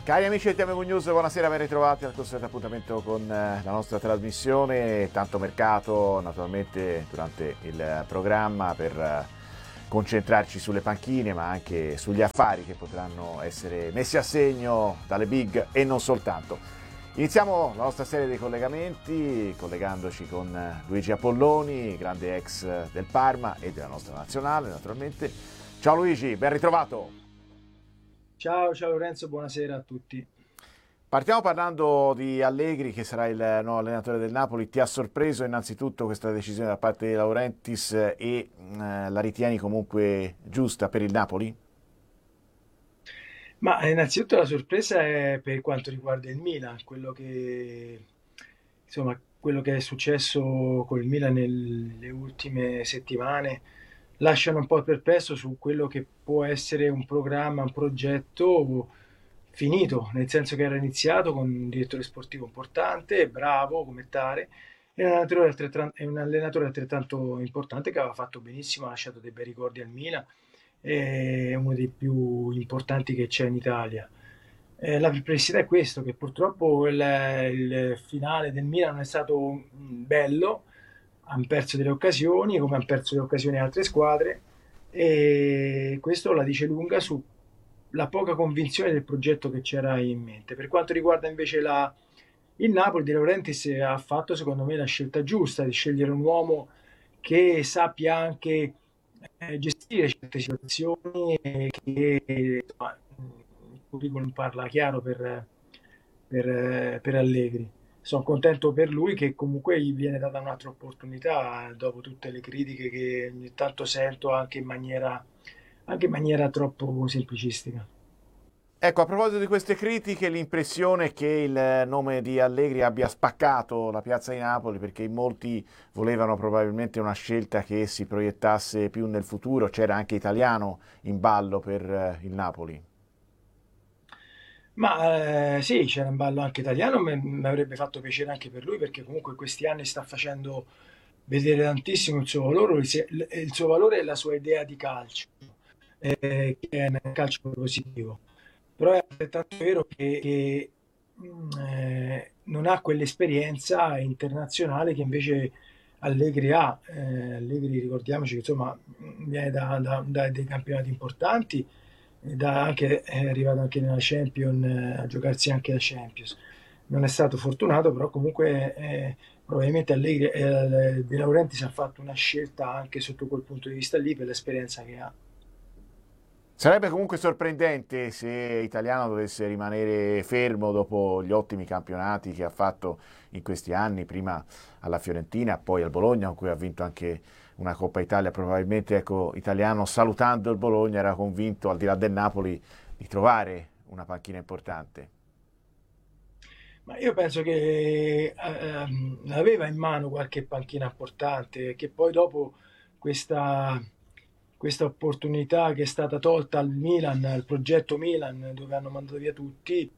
Cari amici di TMV News, buonasera, ben ritrovati al consueto appuntamento con la nostra trasmissione. Tanto mercato naturalmente durante il programma per concentrarci sulle panchine ma anche sugli affari che potranno essere messi a segno dalle big e non soltanto. Iniziamo la nostra serie di collegamenti collegandoci con Luigi Apolloni, grande ex del Parma e della nostra nazionale naturalmente. Ciao Luigi, ben ritrovato. Ciao Lorenzo, buonasera a tutti. Partiamo parlando di Allegri, che sarà il nuovo allenatore del Napoli. Ti ha sorpreso innanzitutto questa decisione da parte di Laurentiis e la ritieni comunque giusta per il Napoli? Ma innanzitutto la sorpresa è per quanto riguarda il Milan, quello che è successo con il Milan nelle ultime settimane lasciano un po' perplesso su quello che può essere un programma, un progetto finito, nel senso che era iniziato con un direttore sportivo importante, bravo come tale, e un allenatore altrettanto importante che aveva fatto benissimo, ha lasciato dei bei ricordi al Milan, è uno dei più importanti che c'è in Italia. La perplessità è questo, che purtroppo il finale del Milan non è stato bello, hanno perso delle occasioni, come hanno perso le occasioni altre squadre, e questo la dice lunga sulla poca convinzione del progetto che c'era in mente. Per quanto riguarda invece il Napoli, De Laurentiis ha fatto secondo me la scelta giusta di scegliere un uomo che sappia anche gestire certe situazioni e che insomma, il curriculum parla chiaro per Allegri. Sono contento per lui che comunque gli viene data un'altra opportunità dopo tutte le critiche che ogni tanto sento anche in maniera troppo semplicistica. Ecco, a proposito di queste critiche, l'impressione è che il nome di Allegri abbia spaccato la piazza di Napoli perché in molti volevano probabilmente una scelta che si proiettasse più nel futuro. C'era anche Italiano in ballo per il Napoli. Ma sì, c'era in ballo anche italiano, mi avrebbe fatto piacere anche per lui perché comunque in questi anni sta facendo vedere tantissimo il suo valore, il suo valore e la sua idea di calcio, che è un calcio positivo. Però è altrettanto vero che non ha quell'esperienza internazionale che invece Allegri ha. Allegri, ricordiamoci che insomma viene da dei campionati importanti, è arrivato anche nella Champions, a giocarsi anche la Champions. Non è stato fortunato, però comunque probabilmente Allegri, De Laurentiis ha fatto una scelta anche sotto quel punto di vista lì per l'esperienza che ha. Sarebbe comunque sorprendente se Italiano dovesse rimanere fermo dopo gli ottimi campionati che ha fatto in questi anni, prima alla Fiorentina, poi al Bologna, con cui ha vinto anche una Coppa Italia. Probabilmente, ecco, Italiano salutando il Bologna era convinto, al di là del Napoli, di trovare una panchina importante. Ma io penso che aveva in mano qualche panchina importante, che poi dopo questa, questa opportunità che è stata tolta al Milan, al progetto Milan, dove hanno mandato via tutti,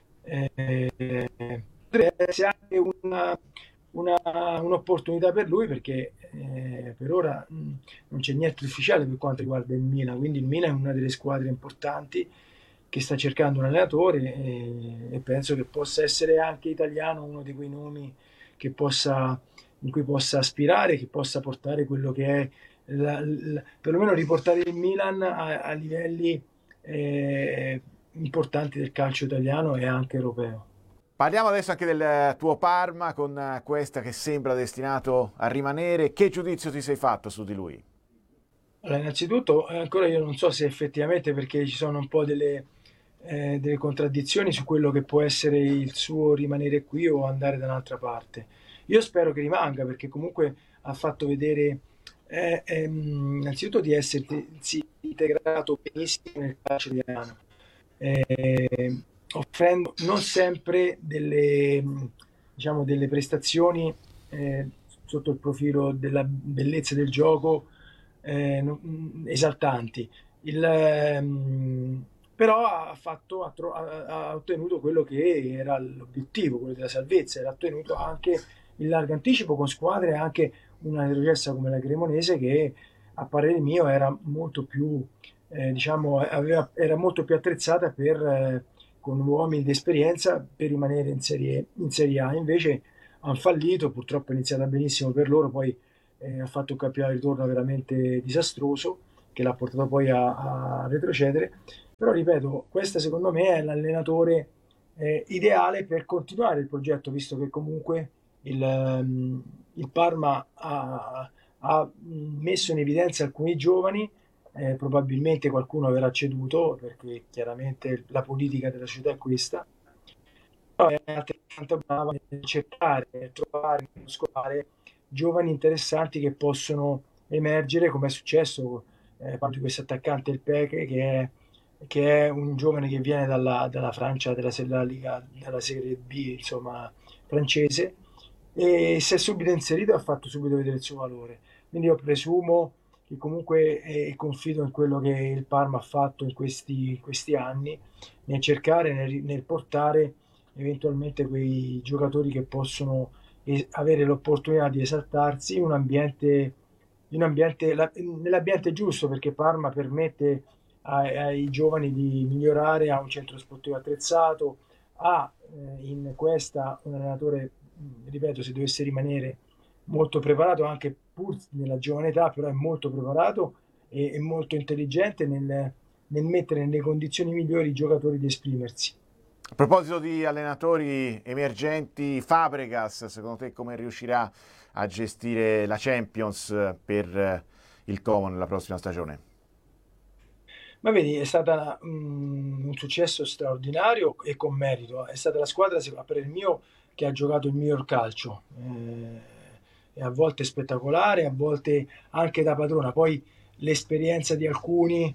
potrebbe essere anche un'opportunità per lui perché per ora non c'è niente di ufficiale per quanto riguarda il Milan, quindi il Milan è una delle squadre importanti che sta cercando un allenatore e penso che possa essere anche italiano uno di quei nomi che in cui possa aspirare, che possa portare quello che è, perlomeno riportare il Milan a livelli importanti del calcio italiano e anche europeo. Parliamo adesso anche del tuo Parma, con questa che sembra destinato a rimanere. Che giudizio ti sei fatto su di lui? Allora, innanzitutto, ancora io non so se effettivamente perché ci sono un po' delle contraddizioni su quello che può essere il suo rimanere qui o andare da un'altra parte. Io spero che rimanga perché comunque ha fatto vedere innanzitutto di essersi integrato benissimo nel calcio italiano, offrendo non sempre diciamo, delle prestazioni sotto il profilo della bellezza del gioco esaltanti. Il, però ha ottenuto quello che era l'obiettivo, quello della salvezza, e l'ha ottenuto anche in largo anticipo con squadre anche una retrocessa come la Cremonese che a parere mio era molto più diciamo era molto più attrezzata per con uomini di esperienza per rimanere in Serie A. Invece hanno fallito, purtroppo è iniziata benissimo per loro, poi ha fatto un campionato di ritorno veramente disastroso che l'ha portato poi a retrocedere. Però ripeto, questo secondo me è l'allenatore ideale per continuare il progetto, visto che comunque il Parma ha messo in evidenza alcuni giovani, probabilmente qualcuno verrà ceduto perché chiaramente la politica della società è questa, però è altrettanto brava nel cercare, nel trovare, nel scovare giovani interessanti che possono emergere, come è successo parlo di questo attaccante il Peque che è un giovane che viene dalla Francia, della Liga, dalla Serie B, insomma, francese, e si è subito inserito e ha fatto subito vedere il suo valore. Quindi io presumo che comunque confido in quello che il Parma ha fatto in questi anni, nel cercare, nel portare eventualmente quei giocatori che possono avere l'opportunità di esaltarsi nell'ambiente giusto, perché Parma permette ai giovani di migliorare, ha un centro sportivo attrezzato, ha in questa un allenatore, ripeto, se dovesse rimanere molto preparato, anche pur nella giovane età, però è molto preparato e molto intelligente nel mettere nelle condizioni migliori i giocatori di esprimersi. A proposito di allenatori emergenti, Fabregas, secondo te come riuscirà a gestire la Champions per il Como nella prossima stagione? Ma vedi, è stato un successo straordinario e con merito. È stata la squadra, a parer mio, che ha giocato il miglior calcio. E a volte spettacolare, a volte anche da padrona. Poi l'esperienza di alcuni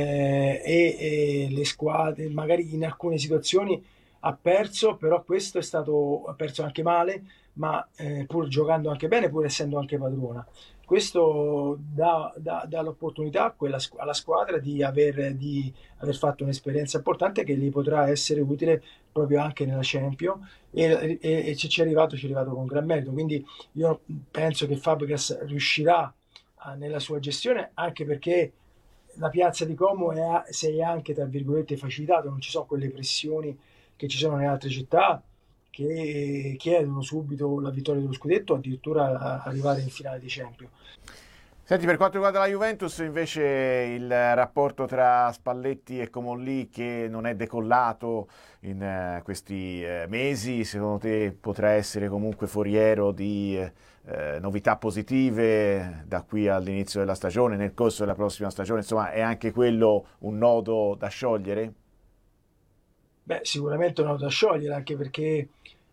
e le squadre, magari in alcune situazioni ha perso, però questo è stato, ha perso anche male, ma pur giocando anche bene, pur essendo anche padrona. Questo dà l'opportunità alla squadra di aver fatto un'esperienza importante che gli potrà essere utile proprio anche nella Champions e ci è arrivato con gran merito. Quindi io penso che Fabregas riuscirà nella sua gestione, anche perché la piazza di Como si è anche, tra virgolette, facilitato, non ci sono quelle pressioni che ci sono nelle altre città che chiedono subito la vittoria dello scudetto, addirittura arrivare in finale di Champions. Senti, per quanto riguarda la Juventus, invece il rapporto tra Spalletti e Comolli che non è decollato in questi mesi, secondo te potrà essere comunque foriero di novità positive da qui all'inizio della stagione, nel corso della prossima stagione? Insomma, è anche quello un nodo da sciogliere? Beh, sicuramente è un nodo da sciogliere, anche perché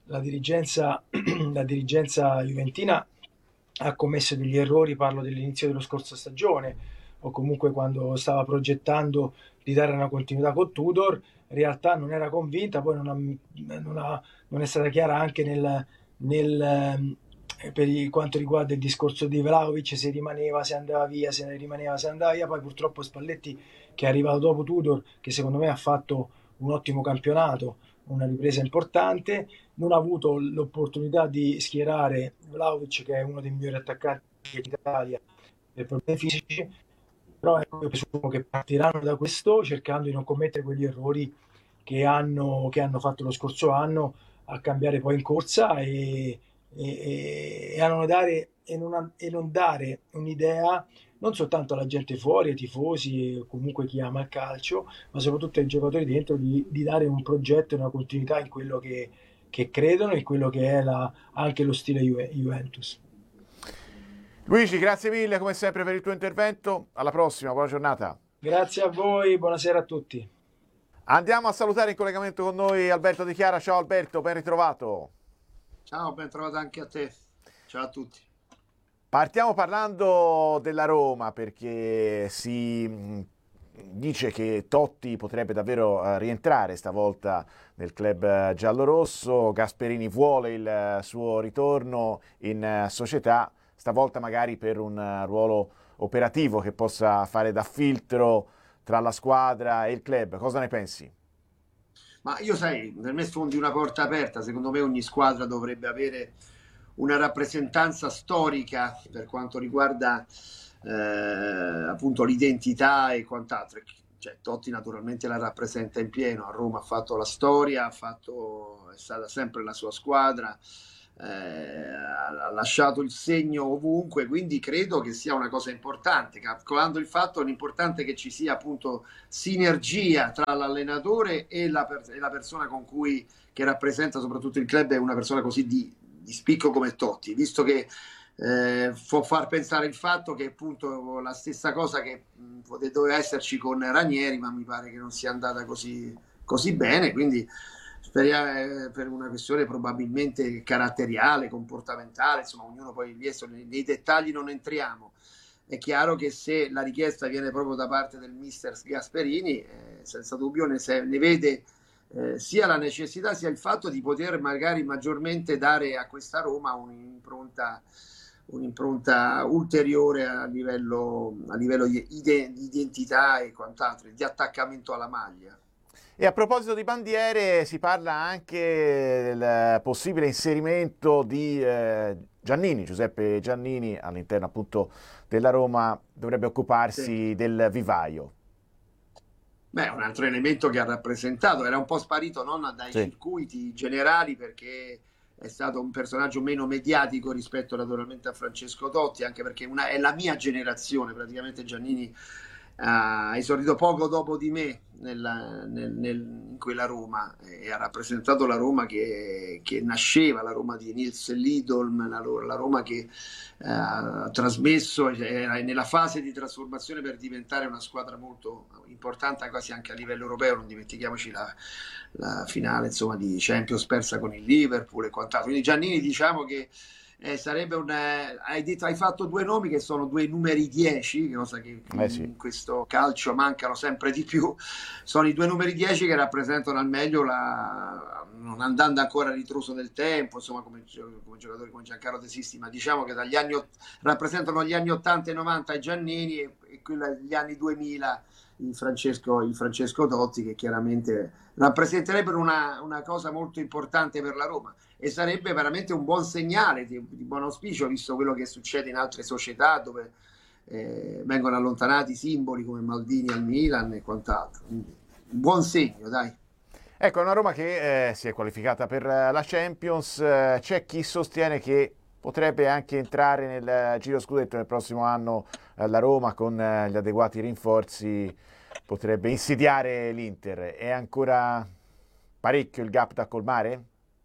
la dirigenza juventina ha commesso degli errori, parlo dell'inizio della scorsa stagione, o comunque quando stava progettando di dare una continuità con Tudor, in realtà non era convinta, poi non è stata chiara anche quanto riguarda il discorso di Vlahovic, se rimaneva, se andava via, se rimaneva, se andava via. Poi purtroppo Spalletti, che è arrivato dopo Tudor, che secondo me ha fatto un ottimo campionato, una ripresa importante, non ha avuto l'opportunità di schierare Vlahovic, che è uno dei migliori attaccanti d'Italia, per problemi fisici, però ecco, io presumo che partiranno da questo cercando di non commettere quegli errori che hanno fatto lo scorso anno a cambiare poi in corsa e a non dare, e non dare un'idea non soltanto alla gente fuori, ai tifosi o comunque chi ama il calcio, ma soprattutto ai giocatori dentro di dare un progetto e una continuità in quello che credono, in quello che è anche lo stile Juventus. Luigi, grazie mille come sempre per il tuo intervento. Alla prossima, buona giornata. Grazie a voi, buonasera a tutti. Andiamo a salutare in collegamento con noi Alberto Di Chiara. Ciao Alberto, ben ritrovato. Ciao, ben trovato anche a te. Ciao a tutti. Partiamo parlando della Roma perché si dice che Totti potrebbe davvero rientrare stavolta nel club giallorosso. Gasperini vuole il suo ritorno in società, stavolta magari per un ruolo operativo che possa fare da filtro tra la squadra e il club. Cosa ne pensi? Ma io sai, per me sfondi una porta aperta. Secondo me ogni squadra dovrebbe avere una rappresentanza storica per quanto riguarda appunto l'identità e quant'altro. cioè, Totti naturalmente la rappresenta in pieno, a Roma ha fatto la storia, è stata sempre la sua squadra, ha lasciato il segno ovunque, quindi credo che sia una cosa importante, calcolando il fatto l'importante che ci sia appunto sinergia tra l'allenatore e la persona con cui che rappresenta soprattutto il club, è una persona così di spicco come Totti, visto che può far pensare il fatto che appunto la stessa cosa che doveva esserci con Ranieri, ma mi pare che non sia andata così bene, quindi speriamo, per una questione probabilmente caratteriale, comportamentale, insomma ognuno poi nei dettagli non entriamo. È chiaro che se la richiesta viene proprio da parte del mister Gasperini, senza dubbio ne vede sia la necessità sia il fatto di poter magari maggiormente dare a questa Roma un'impronta ulteriore a livello di identità e quant'altro, di attaccamento alla maglia. E a proposito di bandiere, si parla anche del possibile inserimento di Giuseppe Giannini, all'interno appunto della Roma, dovrebbe occuparsi del vivaio. Beh, un altro elemento che ha rappresentato, era un po' sparito non dai circuiti generali, perché è stato un personaggio meno mediatico rispetto naturalmente a Francesco Totti, anche perché è la mia generazione, praticamente Giannini ha esordito poco dopo di me in quella Roma, e ha rappresentato la Roma che nasceva, la Roma di Nils Lidolm, la Roma che ha trasmesso, era nella fase di trasformazione per diventare una squadra molto importante quasi anche a livello europeo. Non dimentichiamoci la finale insomma di Champions persa con il Liverpool e quant'altro. Quindi Giannini, diciamo che sarebbe hai fatto due nomi che sono due numeri 10, cosa che in questo calcio mancano sempre di più. Sono i due numeri 10 che rappresentano al meglio non andando ancora a ritroso del tempo, insomma, come giocatori come Giancarlo De Sisti, ma diciamo che rappresentano gli anni 80 e 90 i Giannini e gli anni 2000 il Francesco Totti, che chiaramente rappresenterebbero una cosa molto importante per la Roma, e sarebbe veramente un buon segnale di buon auspicio, visto quello che succede in altre società dove vengono allontanati simboli come Maldini al Milan e quant'altro. Quindi, un buon segno, dai. Ecco, è una Roma che si è qualificata per la Champions. C'è chi sostiene che potrebbe anche entrare nel Giro Scudetto nel prossimo anno. La Roma, con gli adeguati rinforzi, potrebbe insidiare l'Inter. È ancora parecchio il gap da colmare?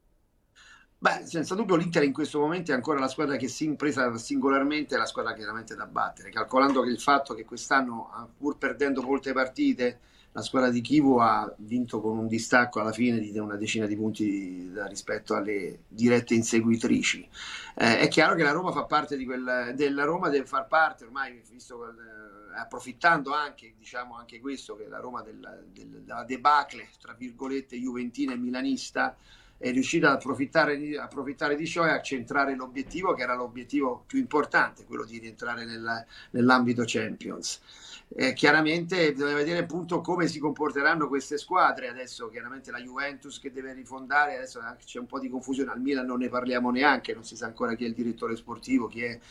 Beh, senza dubbio l'Inter in questo momento è ancora la squadra che si impresa singolarmente, è la squadra chiaramente da battere, calcolando che il fatto che quest'anno, pur perdendo molte partite, la squadra di Chivu ha vinto con un distacco alla fine di una decina di punti rispetto alle dirette inseguitrici. È chiaro che la Roma fa parte della Roma, deve far parte ormai, visto approfittando anche, diciamo anche questo, che la Roma della debacle, tra virgolette, juventina e milanista, è riuscita ad approfittare di ciò e a centrare l'obiettivo, che era l'obiettivo più importante, quello di rientrare nell'ambito Champions. Chiaramente bisogna vedere appunto come si comporteranno queste squadre. Adesso chiaramente la Juventus che deve rifondare, adesso c'è un po' di confusione, al Milan non ne parliamo neanche, non si sa ancora chi è il direttore sportivo, chi è,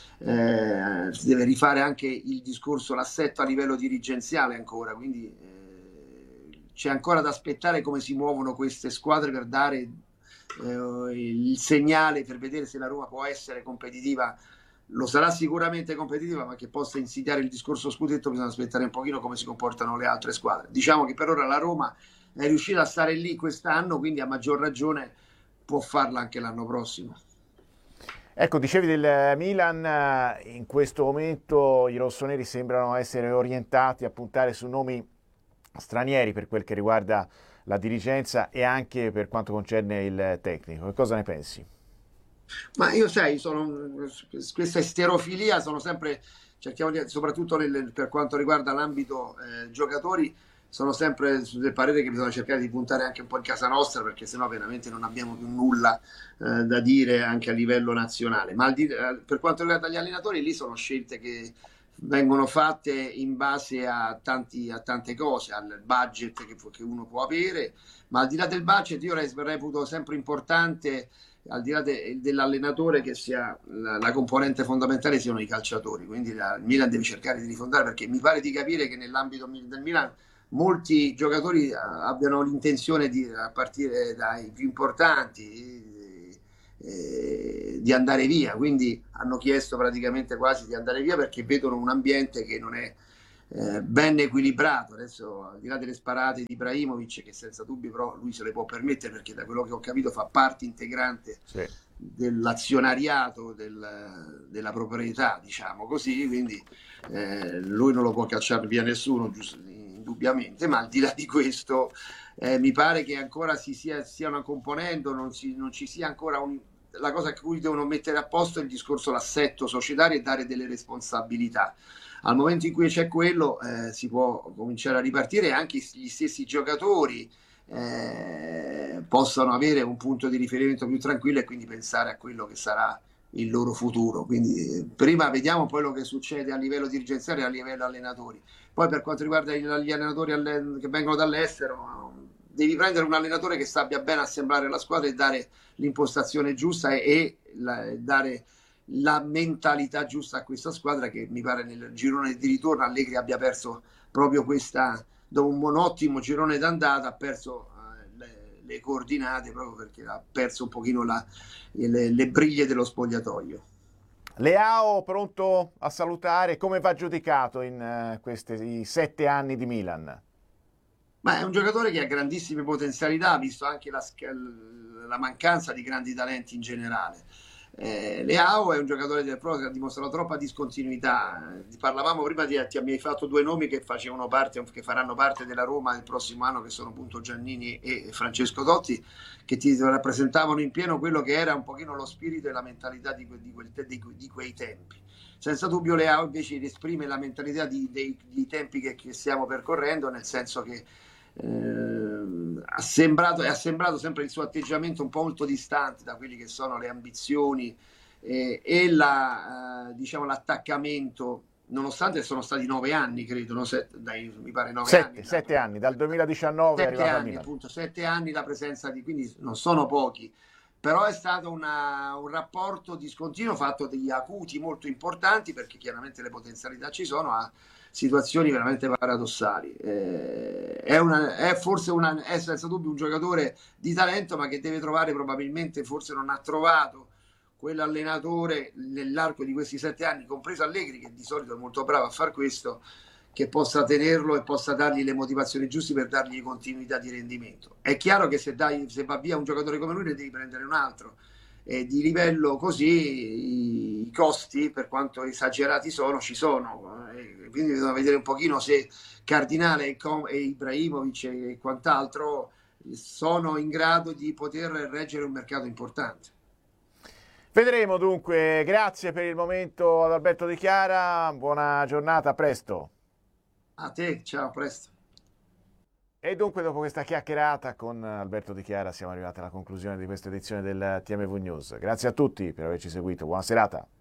si deve rifare anche il discorso, l'assetto a livello dirigenziale ancora, quindi c'è ancora da aspettare come si muovono queste squadre per dare il segnale, per vedere se la Roma può essere competitiva. Lo sarà sicuramente competitiva, ma che possa insidiare il discorso scudetto bisogna aspettare un pochino come si comportano le altre squadre. Diciamo che per ora la Roma è riuscita a stare lì quest'anno, quindi a maggior ragione può farla anche l'anno prossimo. Ecco, dicevi del Milan, in questo momento i rossoneri sembrano essere orientati a puntare su nomi stranieri per quel che riguarda la dirigenza e anche per quanto concerne il tecnico. Che cosa ne pensi? Ma io questa esterofilia sono sempre, cerchiamo soprattutto per quanto riguarda l'ambito giocatori, sono sempre del parere che bisogna cercare di puntare anche un po' in casa nostra, perché sennò veramente non abbiamo più nulla da dire anche a livello nazionale. Ma per quanto riguarda gli allenatori, lì sono scelte che vengono fatte in base a tante cose, al budget che uno può avere, ma al di là del budget io reputo sempre importante, al di là dell'allenatore, che sia la componente fondamentale siano i calciatori, quindi il Milan deve cercare di rifondare, perché mi pare di capire che nell'ambito del Milan molti giocatori abbiano l'intenzione a partire dai più importanti, di andare via, quindi hanno chiesto praticamente quasi di andare via perché vedono un ambiente che non è ben equilibrato. Adesso, al di là delle sparate di Ibrahimovic, che senza dubbio però lui se le può permettere, perché da quello che ho capito fa parte integrante dell'azionariato della proprietà, diciamo così, quindi lui non lo può cacciare via nessuno, indubbiamente, ma al di là di questo mi pare che ancora stiano componendo, non ci sia ancora la cosa a cui devono mettere a posto è il discorso l'assetto societario e dare delle responsabilità. Al momento in cui c'è quello si può cominciare a ripartire, e anche gli stessi giocatori possano avere un punto di riferimento più tranquillo e quindi pensare a quello che sarà il loro futuro. Quindi prima vediamo quello che succede a livello dirigenziale e a livello allenatori. Poi per quanto riguarda gli allenatori che vengono dall'estero, devi prendere un allenatore che sappia bene assemblare la squadra e dare l'impostazione giusta e dare la mentalità giusta a questa squadra, che mi pare nel girone di ritorno Allegri abbia perso proprio questa, dopo un ottimo girone d'andata ha perso le coordinate, proprio perché ha perso un pochino le briglie dello spogliatoio. Leao pronto a salutare, come va giudicato in questi 7 anni di Milan? Ma è un giocatore che ha grandissime potenzialità, visto anche la mancanza di grandi talenti in generale. Leao è un giocatore che ha dimostrato troppa discontinuità. Parlavamo prima mi hai fatto 2 nomi che faranno parte della Roma il prossimo anno, che sono appunto Giannini e Francesco Totti, che ti rappresentavano in pieno quello che era un pochino lo spirito e la mentalità di quei tempi. Senza dubbio Leao invece esprime la mentalità dei tempi che stiamo percorrendo, nel senso che ha sembrato sempre il suo atteggiamento un po' molto distante da quelli che sono le ambizioni e diciamo l'attaccamento, nonostante sono stati 9 anni, credo, no? Mi pare 9 anni. 7 anni, dal 2019 è arrivato a Milano. Appunto, 7 anni la presenza quindi non sono pochi, però è stato un rapporto discontinuo fatto degli acuti molto importanti, perché chiaramente le potenzialità ci sono, a situazioni veramente paradossali. È senza dubbio un giocatore di talento, ma che deve trovare, probabilmente forse non ha trovato quell'allenatore nell'arco di questi 7 anni, compreso Allegri, che di solito è molto bravo a far questo, che possa tenerlo e possa dargli le motivazioni giuste per dargli continuità di rendimento. È chiaro che se va via un giocatore come lui ne devi prendere un altro, e di livello così i costi, per quanto esagerati ci sono, quindi bisogna vedere un pochino se Cardinale e Ibrahimovic e quant'altro sono in grado di poter reggere un mercato importante. Vedremo dunque. Grazie per il momento ad Alberto Di Chiara, buona giornata, a presto. A te, ciao, a presto. E dunque, dopo questa chiacchierata con Alberto Di Chiara, siamo arrivati alla conclusione di questa edizione del TMV News. Grazie a tutti per averci seguito, buona serata.